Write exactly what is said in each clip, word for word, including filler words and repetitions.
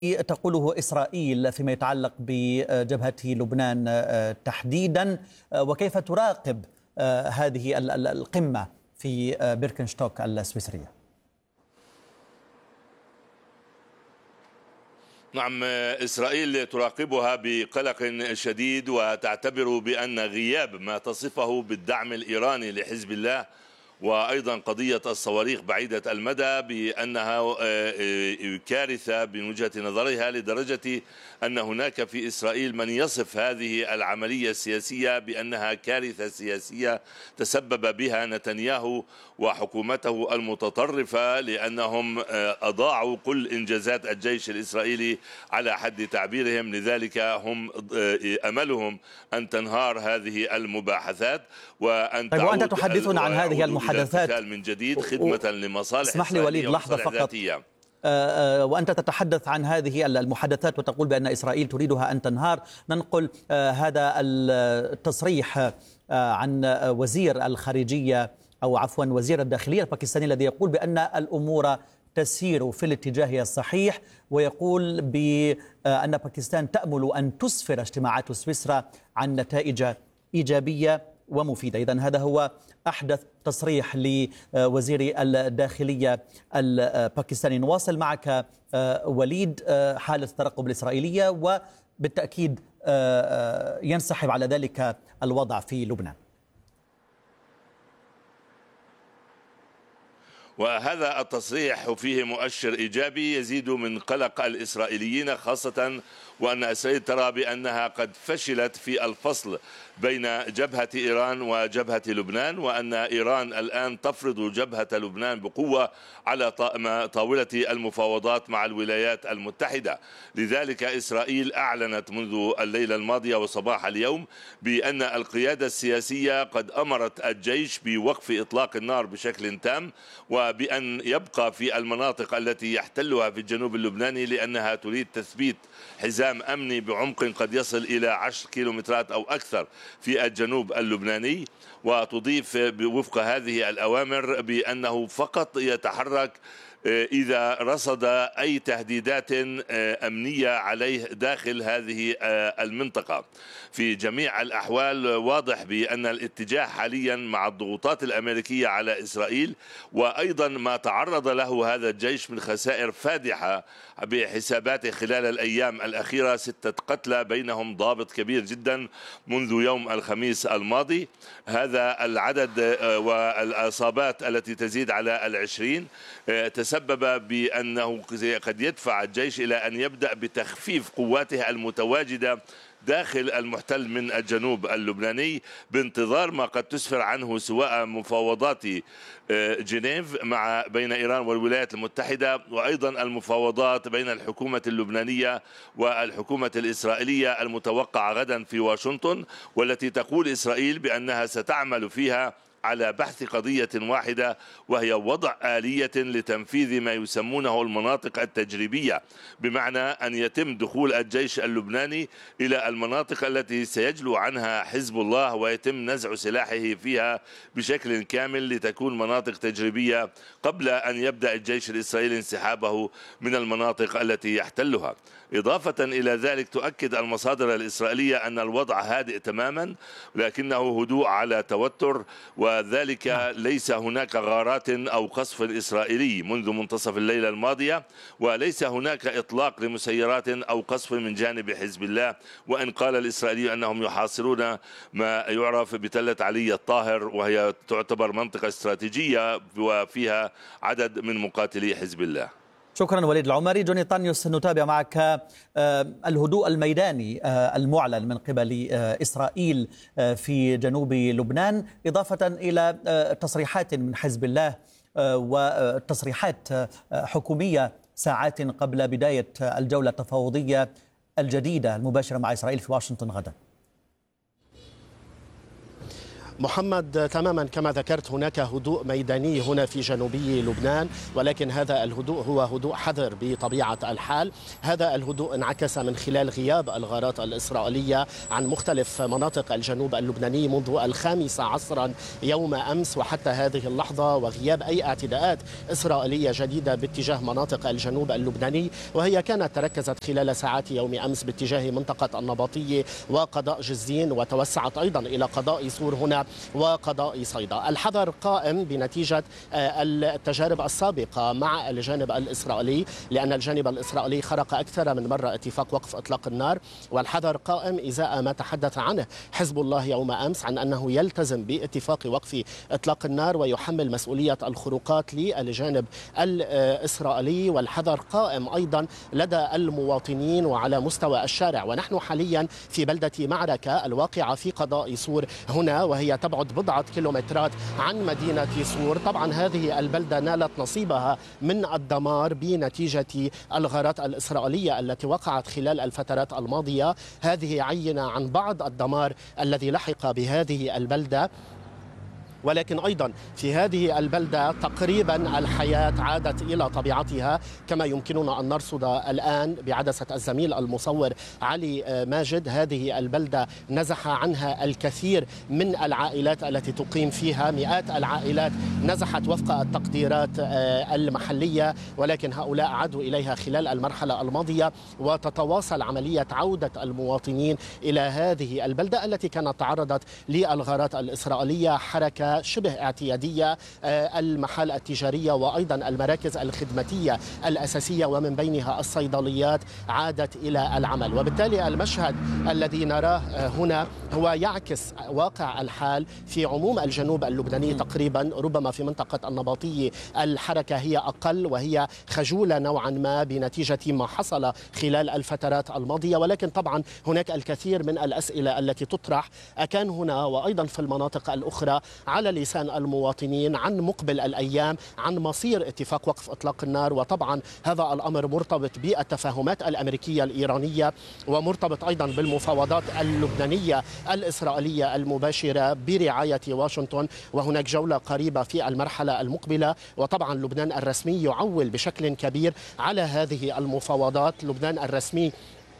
تقوله إسرائيل فيما يتعلق بجبهة لبنان تحديدا، وكيف تراقب هذه القمة في بيركنشتوك السويسرية؟ نعم، إسرائيل تراقبها بقلق شديد، وتعتبر بأن غياب ما تصفه بالدعم الإيراني لحزب الله وأيضا قضية الصواريخ بعيدة المدى بأنها كارثة من وجهة نظرها، لدرجة أن هناك في إسرائيل من يصف هذه العملية السياسية بأنها كارثة سياسية تسبب بها نتنياهو وحكومته المتطرفة، لأنهم أضاعوا كل إنجازات الجيش الإسرائيلي على حد تعبيرهم. لذلك هم أملهم أن تنهار هذه المباحثات وأن طيب، وأنت تحدثنا عن هذه المحادثات من جديد خدمة لمصالح اسمح لي وليد لحظة فقط. وأنت تتحدث عن هذه المحادثات وتقول بأن إسرائيل تريدها أن تنهار. ننقل هذا التصريح عن وزير الخارجية أو عفوا وزير الداخلية الباكستاني الذي يقول بأن الأمور تسير في الاتجاه الصحيح، ويقول بأن باكستان تأمل أن تسفر اجتماعات سويسرا عن نتائج إيجابية ومفيدة. إذن هذا هو أحدث تصريح لوزير الداخلية الباكستاني. نواصل معك وليد حالة الترقب الإسرائيلية، وبالتأكيد ينسحب على ذلك الوضع في لبنان. وهذا التصريح فيه مؤشر إيجابي يزيد من قلق الإسرائيليين، خاصة وأن إسرائيل ترى بأنها قد فشلت في الفصل بين جبهة إيران وجبهة لبنان، وأن إيران الآن تفرض جبهة لبنان بقوة على طاولة المفاوضات مع الولايات المتحدة. لذلك إسرائيل أعلنت منذ الليلة الماضية وصباح اليوم بأن القيادة السياسية قد أمرت الجيش بوقف إطلاق النار بشكل تام، وبأن يبقى في المناطق التي يحتلها في الجنوب اللبناني، لأنها تريد تثبيت حزام أمني بعمق قد يصل إلى عشر كيلومترات أو أكثر في الجنوب اللبناني. وتضيف وفق هذه الأوامر بأنه فقط يتحرك إذا رصد أي تهديدات أمنية عليه داخل هذه المنطقة. في جميع الأحوال واضح بأن الاتجاه حاليا مع الضغوطات الأمريكية على إسرائيل، وأيضا ما تعرض له هذا الجيش من خسائر فادحة بحساباته خلال الأيام الأخيرة، ستة قتلى بينهم ضابط كبير جدا منذ يوم الخميس الماضي. هذا العدد والإصابات التي تزيد على العشرين تسبب بأنه قد يدفع الجيش إلى أن يبدأ بتخفيف قواته المتواجدة داخل المحتل من الجنوب اللبناني، بانتظار ما قد تسفر عنه سواء مفاوضات جنيف مع بين إيران والولايات المتحدة، وأيضا المفاوضات بين الحكومة اللبنانية والحكومة الإسرائيلية المتوقعة غدا في واشنطن، والتي تقول إسرائيل بأنها ستعمل فيها على بحث قضية واحدة، وهي وضع آلية لتنفيذ ما يسمونه المناطق التجريبية، بمعنى أن يتم دخول الجيش اللبناني إلى المناطق التي سيجلو عنها حزب الله ويتم نزع سلاحه فيها بشكل كامل، لتكون مناطق تجريبية قبل أن يبدأ الجيش الإسرائيلي انسحابه من المناطق التي يحتلها. إضافة إلى ذلك تؤكد المصادر الإسرائيلية أن الوضع هادئ تماما، لكنه هدوء على توتر، وذلك ليس هناك غارات أو قصف إسرائيلي منذ منتصف الليلة الماضية، وليس هناك إطلاق لمسيرات أو قصف من جانب حزب الله، وإن قال الإسرائيلي أنهم يحاصرون ما يعرف بتلة علي الطاهر، وهي تعتبر منطقة استراتيجية وفيها عدد من مقاتلي حزب الله. شكرا وليد العمري. جوني طانيوس، نتابع معك الهدوء الميداني المعلن من قبل إسرائيل في جنوب لبنان، إضافة إلى تصريحات من حزب الله وتصريحات حكومية ساعات قبل بداية الجولة التفاوضية الجديدة المباشرة مع إسرائيل في واشنطن غدا. محمد، تماما كما ذكرت، هناك هدوء ميداني هنا في جنوبي لبنان، ولكن هذا الهدوء هو هدوء حذر بطبيعة الحال. هذا الهدوء انعكس من خلال غياب الغارات الإسرائيلية عن مختلف مناطق الجنوب اللبناني منذ الخامس عصرا يوم أمس وحتى هذه اللحظة، وغياب أي اعتداءات إسرائيلية جديدة باتجاه مناطق الجنوب اللبناني، وهي كانت تركزت خلال ساعات يوم أمس باتجاه منطقة النباطية وقضاء جزين، وتوسعت أيضا إلى قضاء سور هنا وقضاء صيدا. الحذر قائم بنتيجة التجارب السابقة مع الجانب الإسرائيلي، لأن الجانب الإسرائيلي خرق أكثر من مرة اتفاق وقف إطلاق النار، والحذر قائم إزاء ما تحدث عنه حزب الله يوم أمس عن أنه يلتزم باتفاق وقف إطلاق النار ويحمل مسؤولية الخروقات للجانب الإسرائيلي. والحذر قائم أيضا لدى المواطنين وعلى مستوى الشارع، ونحن حاليا في بلدة معركة الواقعة في قضاء سور هنا، وهي تبعد بضعة كيلومترات عن مدينة سور. طبعا هذه البلدة نالت نصيبها من الدمار بنتيجة الغارات الإسرائيلية التي وقعت خلال الفترات الماضية. هذه عينة عن بعض الدمار الذي لحق بهذه البلدة، ولكن أيضا في هذه البلدة تقريبا الحياة عادت إلى طبيعتها، كما يمكننا أن نرصد الآن بعدسة الزميل المصور علي ماجد. هذه البلدة نزح عنها الكثير من العائلات التي تقيم فيها، مئات العائلات نزحت وفق التقديرات المحلية، ولكن هؤلاء عادوا إليها خلال المرحلة الماضية، وتتواصل عملية عودة المواطنين إلى هذه البلدة التي كانت تعرضت للغارات الإسرائيلية. حركة شبه اعتيادية، المحال التجارية وأيضا المراكز الخدماتية الأساسية ومن بينها الصيدليات عادت إلى العمل، وبالتالي المشهد الذي نراه هنا هو يعكس واقع الحال في عموم الجنوب اللبناني تقريبا. ربما في منطقة النباطية الحركة هي أقل وهي خجولة نوعا ما بنتيجة ما حصل خلال الفترات الماضية، ولكن طبعا هناك الكثير من الأسئلة التي تطرح أكان هنا وأيضا في المناطق الأخرى على لسان المواطنين عن مقبل الأيام، عن مصير اتفاق وقف إطلاق النار. وطبعا هذا الأمر مرتبط بالتفاهمات الأمريكية الإيرانية، ومرتبط أيضا بالمفاوضات اللبنانية الإسرائيلية المباشرة برعاية واشنطن، وهناك جولة قريبة في المرحلة المقبلة. وطبعا لبنان الرسمي يعول بشكل كبير على هذه المفاوضات. لبنان الرسمي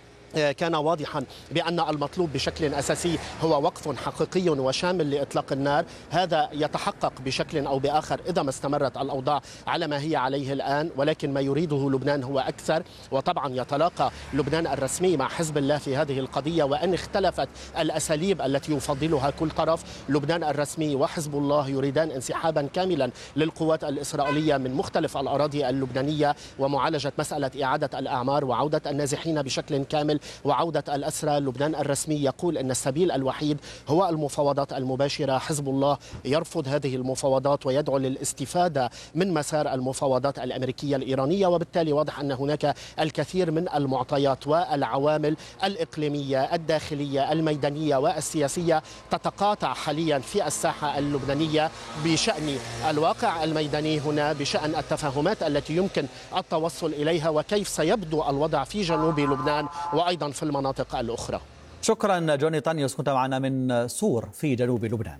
كان واضحا بأن المطلوب بشكل أساسي هو وقف حقيقي وشامل لإطلاق النار. هذا يتحقق بشكل أو بآخر إذا ما استمرت الأوضاع على ما هي عليه الآن، ولكن ما يريده لبنان هو أكثر. وطبعا يتلاقى لبنان الرسمي مع حزب الله في هذه القضية، وأن اختلفت الأساليب التي يفضلها كل طرف. لبنان الرسمي وحزب الله يريدان انسحابا كاملا للقوات الإسرائيلية من مختلف الأراضي اللبنانية، ومعالجة مسألة إعادة الأعمار وعودة النازحين بشكل كامل وعودة الأسرى. لبنان الرسمي يقول أن السبيل الوحيد هو المفاوضات المباشرة. حزب الله يرفض هذه المفاوضات ويدعو للاستفادة من مسار المفاوضات الأمريكية الإيرانية، وبالتالي واضح أن هناك الكثير من المعطيات والعوامل الإقليمية الداخلية الميدانية والسياسية تتقاطع حاليا في الساحة اللبنانية بشأن الواقع الميداني هنا، بشأن التفاهمات التي يمكن التوصل إليها، وكيف سيبدو الوضع في جنوب لبنان وأيضا في المناطق الأخرى. شكرا جوني طانيوس، كنت معنا من سور في جنوب لبنان.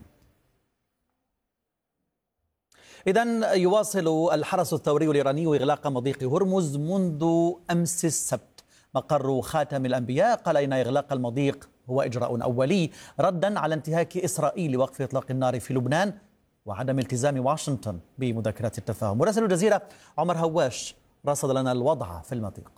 إذن يواصل الحرس الثوري الإيراني إغلاق مضيق هرمز منذ أمس السبت. مقر خاتم الأنبياء قال إن إغلاق المضيق هو إجراء أولي ردا على انتهاك إسرائيل لوقف إطلاق النار في لبنان وعدم التزام واشنطن بمذكرات التفاهم. مراسل الجزيرة عمر هواش رصد لنا الوضع في المضيق.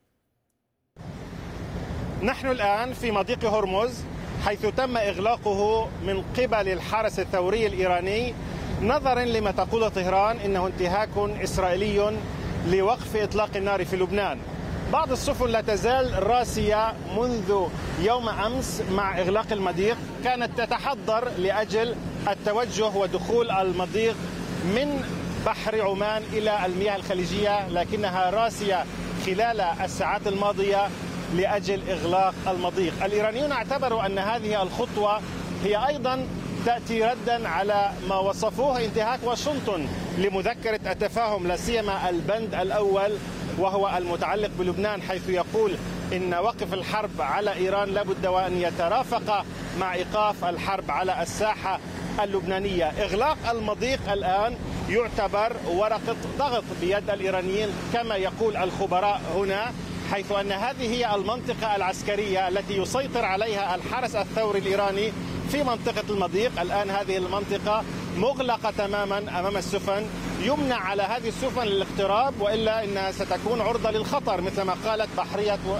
نحن الآن في مضيق هرمز، حيث تم إغلاقه من قبل الحرس الثوري الإيراني نظرا لما تقول طهران إنه انتهاك إسرائيلي لوقف إطلاق النار في لبنان. بعض السفن لا تزال راسية منذ يوم أمس مع إغلاق المضيق، كانت تتحضر لأجل التوجه ودخول المضيق من بحر عمان إلى المياه الخليجية، لكنها راسية خلال الساعات الماضية لأجل إغلاق المضيق. الإيرانيون اعتبروا أن هذه الخطوة هي أيضا تأتي ردا على ما وصفوه انتهاك واشنطن لمذكرة التفاهم، لا سيما البند الأول وهو المتعلق بلبنان، حيث يقول إن وقف الحرب على إيران لابد وأن يترافق مع إيقاف الحرب على الساحة اللبنانية. إغلاق المضيق الآن يعتبر ورقة ضغط بيد الإيرانيين كما يقول الخبراء هنا، حيث أن هذه هي المنطقة العسكرية التي يسيطر عليها الحرس الثوري الإيراني في منطقة المضيق. الآن هذه المنطقة مغلقة تماما أمام السفن، يمنع على هذه السفن الاقتراب وإلا إنها ستكون عرضة للخطر مثل ما قالت بحرية